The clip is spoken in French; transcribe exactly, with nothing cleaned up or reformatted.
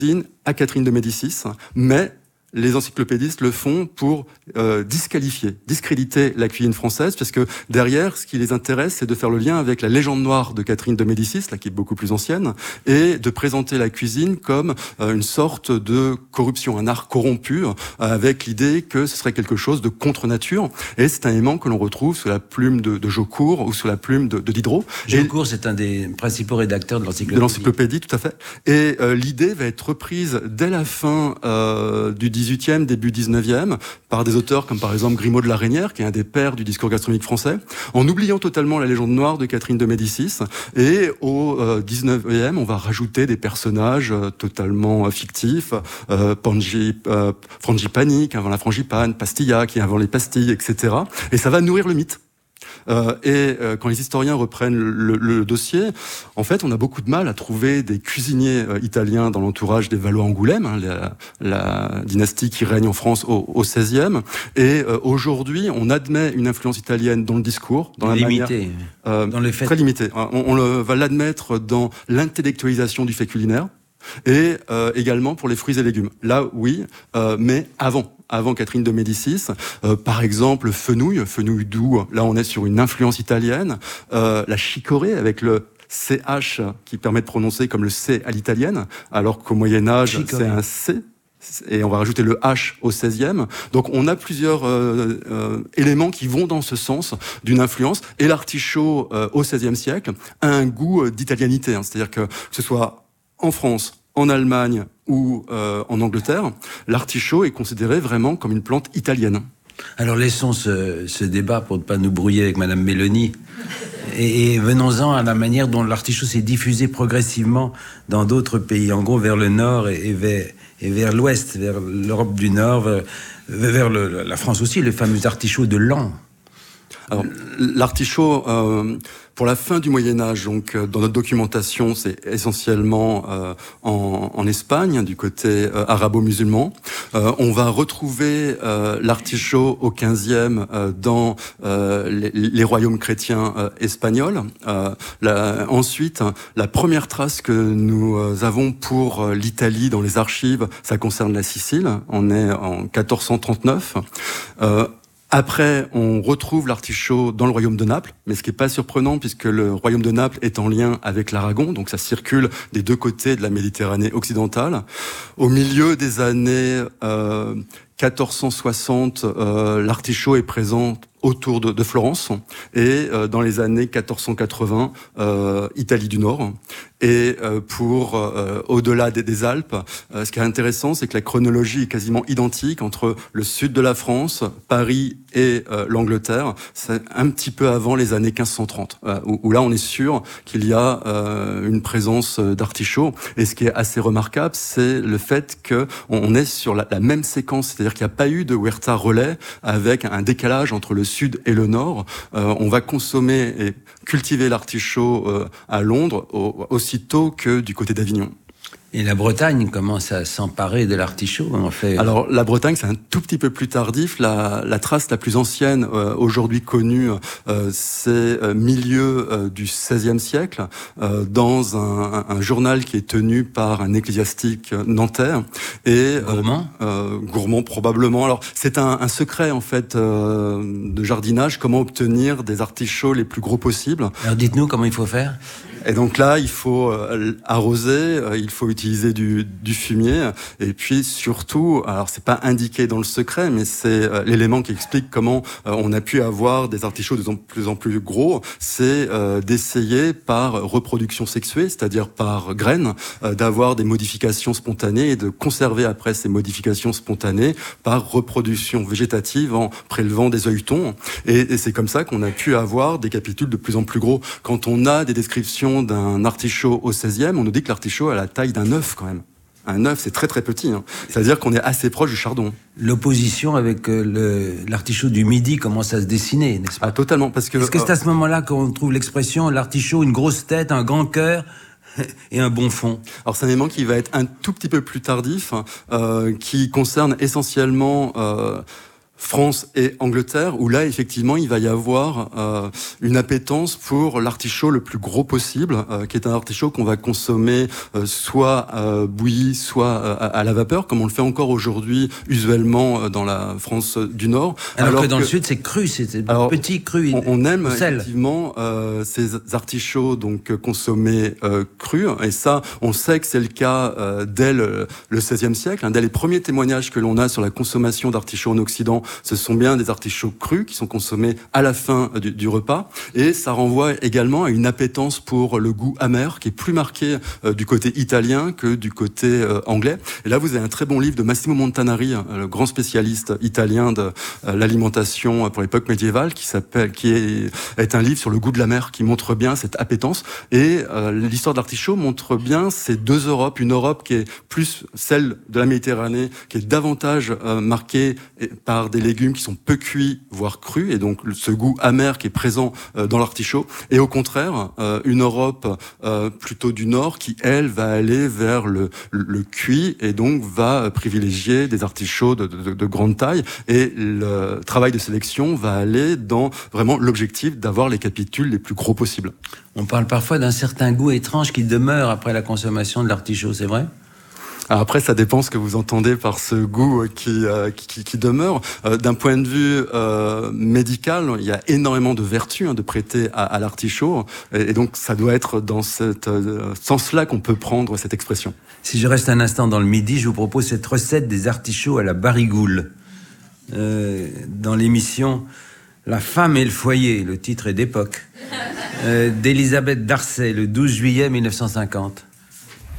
cuisine à Catherine de Médicis, mais les encyclopédistes le font pour euh, disqualifier, discréditer la cuisine française, parce que derrière, ce qui les intéresse, c'est de faire le lien avec la légende noire de Catherine de Médicis, là, qui est beaucoup plus ancienne, et de présenter la cuisine comme euh, une sorte de corruption, un art corrompu, euh, avec l'idée que ce serait quelque chose de contre-nature. Et c'est un élément que l'on retrouve sous la plume de, de Jaucourt ou sous la plume de, de Diderot. Jaucourt, c'est un des principaux rédacteurs de l'encyclopédie. De l'encyclopédie, tout à fait. Et euh, l'idée va être reprise dès la fin euh, du dix-huitième, début dix-neuvième, par des auteurs comme par exemple Grimaud de la Reynière, qui est un des pères du discours gastronomique français, en oubliant totalement la légende noire de Catherine de Médicis. Et au euh, dix-neuvième, on va rajouter des personnages euh, totalement euh, fictifs, euh, Pangi, euh, Frangipani, qui invente la frangipane, Pastilla, qui invente les pastilles, et cetera. Et ça va nourrir le mythe. Euh, et euh, quand les historiens reprennent le, le dossier, en fait, on a beaucoup de mal à trouver des cuisiniers euh, italiens dans l'entourage des Valois-Angoulême, hein, la, la dynastie qui règne en France au, au seizième. Et euh, aujourd'hui, on admet une influence italienne dans le discours, dans la limité, manière, euh, dans les faits. Très limitée. On, on le, va l'admettre dans l'intellectualisation du fait culinaire. Et euh, également pour les fruits et légumes. Là, oui, euh, mais avant. Avant Catherine de Médicis, euh, par exemple, fenouil, fenouil doux, là on est sur une influence italienne, euh, la chicorée avec le C H qui permet de prononcer comme le C à l'italienne, alors qu'au Moyen-Âge, c'est un C, et on va rajouter le H au seizième. Donc on a plusieurs euh, euh, éléments qui vont dans ce sens d'une influence, et l'artichaut euh, au seizième siècle a un goût euh, d'italianité, hein, c'est-à-dire que, que ce soit en France, en Allemagne ou euh, en Angleterre, l'artichaut est considéré vraiment comme une plante italienne. Alors laissons ce, ce débat pour ne pas nous brouiller avec Madame Mélanie et, et venons-en à la manière dont l'artichaut s'est diffusé progressivement dans d'autres pays, en gros vers le nord et, et vers, et vers l'ouest, vers l'Europe du Nord, vers, vers le, la France aussi, le fameux artichaut de Laon. Alors, l'artichaut, euh, pour la fin du Moyen-Âge, donc euh, dans notre documentation, c'est essentiellement euh, en, en Espagne, du côté euh, arabo-musulman. Euh, on va retrouver euh, l'artichaut au quinzième euh, dans euh, les, les royaumes chrétiens euh, espagnols. Euh, la, ensuite, la première trace que nous euh, avons pour euh, l'Italie dans les archives, ça concerne la Sicile. On est en quatorze cent trente-neuf. Euh, Après, on retrouve l'artichaut dans le royaume de Naples, mais ce qui n'est pas surprenant puisque le royaume de Naples est en lien avec l'Aragon, donc ça circule des deux côtés de la Méditerranée occidentale. Au milieu des années euh, quatorze cent soixante, euh, l'artichaut est présent autour de, de Florence, et euh, dans les années quatorze cent quatre-vingts, euh, Italie du Nord. Et euh, pour euh, au-delà des, des Alpes, euh, ce qui est intéressant, c'est que la chronologie est quasiment identique entre le sud de la France, Paris et euh, l'Angleterre. C'est un petit peu avant les années quinze cent trente, euh, où, où là on est sûr qu'il y a euh, une présence d'artichaut. Et ce qui est assez remarquable, c'est le fait que on est sur la, la même séquence, c'est-à-dire qu'il n'y a pas eu de huerta relais avec un décalage entre le sud et le nord. Euh, on va consommer et cultiver l'artichaut euh, à Londres au, aussitôt que du côté d'Avignon. Et la Bretagne commence à s'emparer de l'artichaut, en fait. Alors, la Bretagne, c'est un tout petit peu plus tardif. La, la trace la plus ancienne, euh, aujourd'hui connue, euh, c'est euh, milieu euh, du seizième siècle, euh, dans un, un journal qui est tenu par un ecclésiastique nantais. Et, Gourmand euh, euh, Gourmand, probablement. Alors, c'est un, un secret, en fait, euh, de jardinage, comment obtenir des artichauts les plus gros possibles. Alors, dites-nous comment il faut faire. Et donc là, il faut euh, arroser, euh, il faut utiliser du, du fumier, et puis surtout, alors c'est pas indiqué dans le secret, mais c'est euh, l'élément qui explique comment euh, on a pu avoir des artichauts de plus en plus gros, c'est euh, d'essayer par reproduction sexuée, c'est-à-dire par graines, euh, d'avoir des modifications spontanées et de conserver après ces modifications spontanées par reproduction végétative en prélevant des œilletons. Et, et c'est comme ça qu'on a pu avoir des capitules de plus en plus gros. Quand on a des descriptions d'un artichaut au seizième, on nous dit que l'artichaut a la taille d'un œuf quand même. Un œuf, c'est très très petit. Hein. C'est-à-dire qu'on est assez proche du chardon. L'opposition avec euh, le, l'artichaut du Midi commence à se dessiner, n'est-ce pas? Ah, totalement, parce que... Est-ce que c'est à ce moment-là qu'on trouve l'expression l'artichaut, une grosse tête, un grand cœur et un bon fond? Alors c'est un élément qui va être un tout petit peu plus tardif, euh, qui concerne essentiellement... Euh, France et Angleterre, où là, effectivement, il va y avoir euh, une appétence pour l'artichaut le plus gros possible, euh, qui est un artichaut qu'on va consommer euh, soit euh, bouilli, soit euh, à la vapeur, comme on le fait encore aujourd'hui, usuellement euh, dans la France du Nord. Alors, alors que dans que, le Sud, c'est cru, c'est petit cru. On, on aime effectivement euh, ces artichauts donc consommés euh, crus, et ça, on sait que c'est le cas euh, dès le, le seizième siècle, hein, dès les premiers témoignages que l'on a sur la consommation d'artichauts en Occident. Ce sont bien des artichauts crus qui sont consommés à la fin du, du repas, et ça renvoie également à une appétence pour le goût amer qui est plus marqué euh, du côté italien que du côté euh, anglais. Et là, vous avez un très bon livre de Massimo Montanari, euh, le grand spécialiste italien de euh, l'alimentation pour l'époque médiévale, qui s'appelle, qui est, est un livre sur le goût de la mer, qui montre bien cette appétence. Et euh, l'histoire de l'artichaut montre bien ces deux Europes, une Europe qui est plus celle de la Méditerranée, qui est davantage euh, marquée par des légumes qui sont peu cuits, voire crus, et donc ce goût amer qui est présent euh, dans l'artichaut. Et au contraire, euh, une Europe euh, plutôt du Nord qui, elle, va aller vers le, le, le cuit et donc va privilégier des artichauts de, de, de grande taille. Et le travail de sélection va aller dans vraiment l'objectif d'avoir les capitules les plus gros possibles. On parle parfois d'un certain goût étrange qui demeure après la consommation de l'artichaut, c'est vrai ? Après, ça dépend ce que vous entendez par ce goût qui, euh, qui, qui demeure. Euh, d'un point de vue euh, médical, il y a énormément de vertus hein, de prêter à, à l'artichaut. Et, et donc, ça doit être dans ce euh, sens-là qu'on peut prendre cette expression. Si je reste un instant dans le Midi, je vous propose cette recette des artichauts à la barigoule. Euh, dans l'émission La femme et le foyer, le titre est d'époque, euh, d'Elisabeth Darcet, le douze juillet mille neuf cent cinquante.